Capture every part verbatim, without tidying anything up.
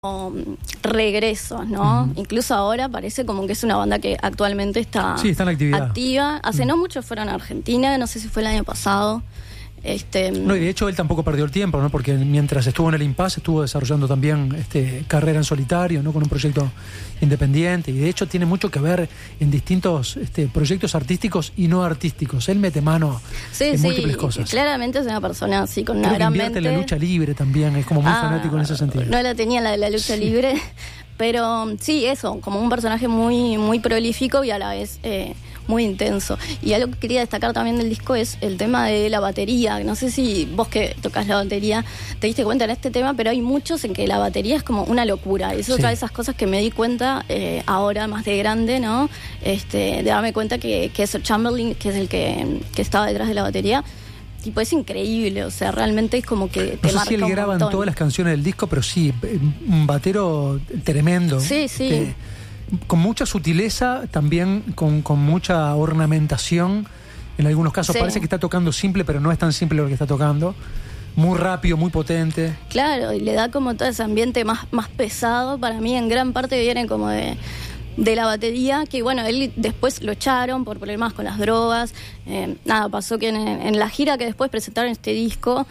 Um, regresos, ¿no? Uh-huh. Incluso ahora parece como que es una banda que actualmente está, sí, está en actividad. activa. Hace uh-huh. no mucho fueron a Argentina, no sé si fue el año pasado. Este, no, y de hecho él tampoco perdió el tiempo, ¿no? Porque mientras estuvo en el impasse estuvo desarrollando también este, carrera en solitario, ¿no? Con un proyecto independiente, y de hecho tiene mucho que ver en distintos este, proyectos artísticos y no artísticos. Él mete mano sí, en sí, múltiples cosas. Claramente es una persona así con Creo una gran que invierte mente. en la lucha libre también, es como muy ah, fanático en ese sentido. No la tenía la de la lucha sí. libre, pero sí, eso, como un personaje muy, muy prolífico y a la vez eh, muy intenso. Y algo que quería destacar también del disco es el tema de la batería. No sé si vos que tocas la batería te diste cuenta en este tema, pero hay muchos en que la batería es como una locura. Y eso es sí. otra de esas cosas que me di cuenta eh, ahora más de grande, ¿no? Este, de darme cuenta que, que eso, Chamberlain, que es el que, que estaba detrás de la batería, tipo, es increíble, o sea, realmente es como que te no marca sé si él un graba en montón. todas las canciones del disco, pero sí, un batero tremendo. Sí, sí. Que, con mucha sutileza, también con, con mucha ornamentación. En algunos casos sí. parece que está tocando simple, pero no es tan simple lo que está tocando. Muy rápido, muy potente. Claro, y le da como todo ese ambiente más, más pesado. Para mí en gran parte viene como de... de la batería, que bueno, él después lo echaron por problemas con las drogas. Eh, nada, pasó que en, en la gira que después presentaron este disco,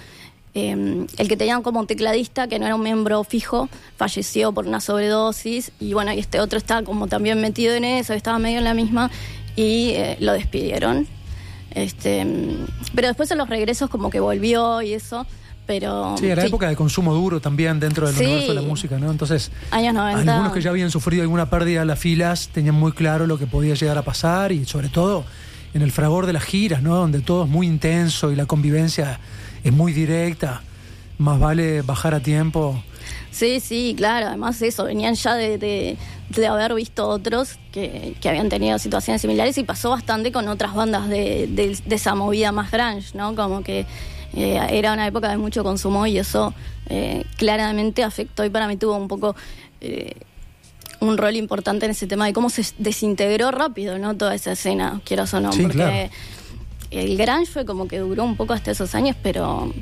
eh, el que tenían como tecladista, que no era un miembro fijo, falleció por una sobredosis, y bueno, y este otro estaba como también metido en eso, estaba medio en la misma, y eh, lo despidieron. Este, pero después en los regresos como que volvió y eso. Pero, sí, era sí. época de consumo duro también dentro del sí. universo de la música, ¿no? Entonces, años noventa. Algunos que ya habían sufrido alguna pérdida en las filas tenían muy claro lo que podía llegar a pasar, y sobre todo en el fragor de las giras, ¿no? Donde todo es muy intenso y la convivencia es muy directa. Más vale bajar a tiempo. Sí, sí, claro. Además eso, venían ya de, de, de haber visto otros que, que habían tenido situaciones similares, y pasó bastante con otras bandas de, de, de esa movida más grunge, ¿no? Como que Eh, era una época de mucho consumo, y eso eh, claramente afectó, y para mí tuvo un poco eh, un rol importante en ese tema de cómo se desintegró rápido, ¿no? Toda esa escena, quieras o no, sí, porque claro. el grunge fue como que duró un poco hasta esos años, pero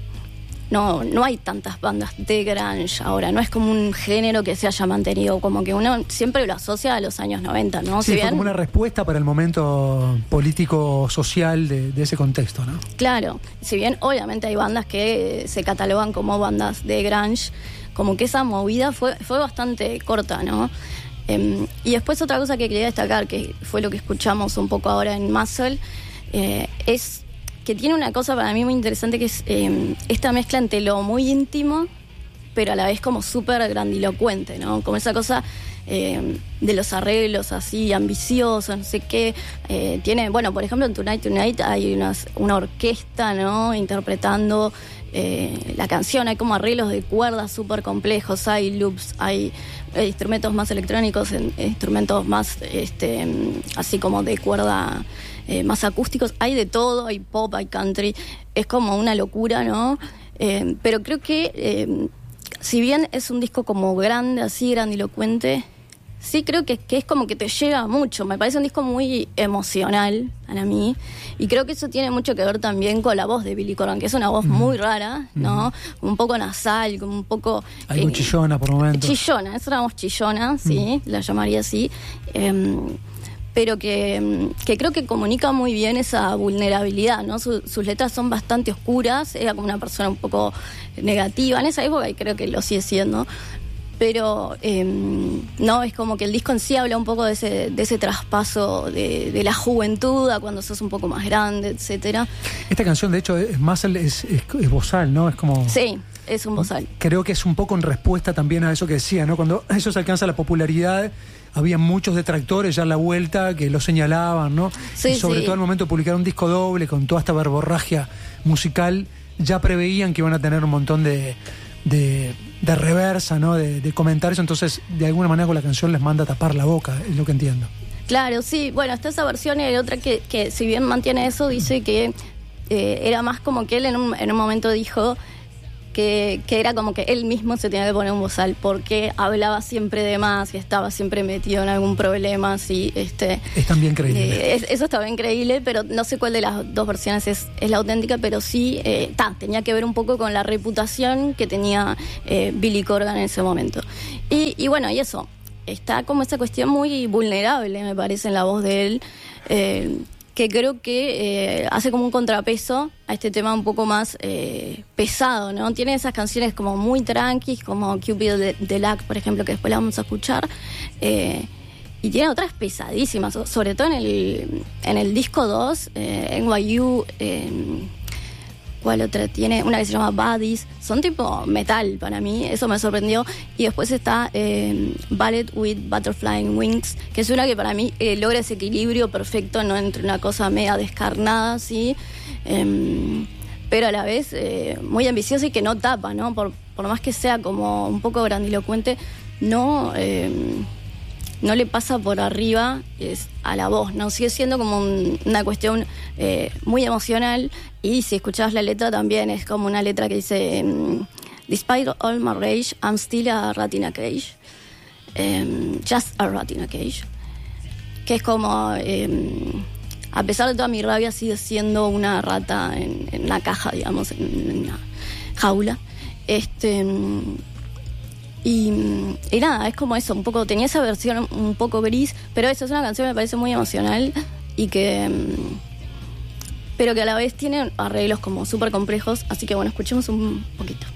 no, no hay tantas bandas de grunge ahora, no es como un género que se haya mantenido, como que uno siempre lo asocia a los años noventa, ¿no? Sí, si fue bien, como una respuesta para el momento político-social de, de ese contexto, ¿no? Claro, si bien obviamente hay bandas que se catalogan como bandas de grunge, como que esa movida fue, fue bastante corta, ¿no? Eh, y después otra cosa que quería destacar, que fue lo que escuchamos un poco ahora en Muscle, eh, es que tiene una cosa para mí muy interesante, que es eh, esta mezcla entre lo muy íntimo, pero a la vez como súper grandilocuente, ¿no? Como esa cosa eh, de los arreglos así, ambiciosos, no sé qué. Eh, tiene, bueno, por ejemplo, en Tonight Tonight hay unas, una orquesta, ¿no? Interpretando eh, la canción, hay como arreglos de cuerdas súper complejos, hay loops, hay eh, instrumentos más electrónicos, en, instrumentos más este, así como de cuerda... Eh, más acústicos, hay de todo, hay pop, hay country, es como una locura, ¿no? Eh, pero creo que eh, si bien es un disco como grande, así grandilocuente, sí creo que, que es como que te llega mucho, me parece un disco muy emocional para mí, y creo que eso tiene mucho que ver también con la voz de Billy Corgan, que es una voz mm. muy rara, ¿no? Mm. Un poco nasal, como un poco... Algo eh, chillona por momentos. Chillona, es una voz chillona, sí, mm. la llamaría así, eh, pero que, que creo que comunica muy bien esa vulnerabilidad, ¿no? Su, sus letras son bastante oscuras, era como una persona un poco negativa en esa época, y creo que lo sigue siendo, pero eh, no, es como que el disco en sí habla un poco de ese, de ese traspaso de, de la juventud a cuando sos un poco más grande, etcétera. Esta canción, de hecho, es más es, es, es bozal, ¿no? Es como... Sí, es un bozal. Creo que es un poco en respuesta también a eso que decía, ¿no? Cuando eso se alcanza la popularidad, había muchos detractores ya a la vuelta que lo señalaban, ¿no? Sí, y sobre sí. todo al momento de publicar un disco doble con toda esta verborragia musical, ya preveían que iban a tener un montón de, de, de reversa, ¿no? De, de comentarios, entonces de alguna manera con la canción les manda a tapar la boca, es lo que entiendo. Claro, sí, bueno, está esa versión, y hay otra que, que si bien mantiene eso, dice que eh, era más como que él en un, en un momento dijo que, que era como que él mismo se tenía que poner un bozal porque hablaba siempre de más y estaba siempre metido en algún problema, así, este... Es también creíble. Eh, es, eso estaba increíble, pero no sé cuál de las dos versiones es, es la auténtica, pero sí, eh, ta, tenía que ver un poco con la reputación que tenía eh, Billy Corgan en ese momento. Y, y bueno, y eso, está como esa cuestión muy vulnerable, me parece, en la voz de él, eh, que creo que eh, hace como un contrapeso a este tema un poco más eh, pesado, ¿no? Tiene esas canciones como muy tranquis, como Cupid de, de Lack, por ejemplo, que después la vamos a escuchar, eh, y tiene otras pesadísimas, sobre todo en el, en el disco dos, eh, N Y U, eh, ¿cuál otra? Tiene una que se llama Buddies, son tipo metal para mí, eso me sorprendió. Y después está eh, Ballet with Butterfly Wings, que es una que para mí eh, logra ese equilibrio perfecto, no entre una cosa media descarnada, así, eh, pero a la vez eh, muy ambiciosa y que no tapa, ¿no? Por, por más que sea como un poco grandilocuente, no... Eh, no le pasa por arriba es, a la voz, ¿no? Sigue siendo como un, una cuestión eh, muy emocional, y si escuchás la letra también es como una letra que dice um, Despite all my rage, I'm still a rat in a cage. Um, just a rat in a cage. Que es como um, a pesar de toda mi rabia sigue siendo una rata en, en una caja, digamos, en, en una jaula. Este... Um, Y, y nada, es como eso, un poco, tenía esa versión un poco gris, pero eso es una canción que me parece muy emocional y que, pero que a la vez tiene arreglos como súper complejos, así que bueno, escuchemos un poquito.